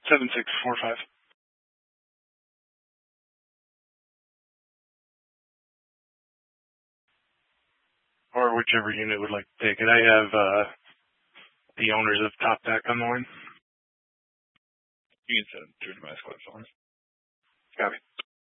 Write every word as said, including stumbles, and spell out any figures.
seven six four five. Or whichever unit would like to take it. I have uh, the owners of Top Deck on the line. You can send them through to my squad phone. Copy.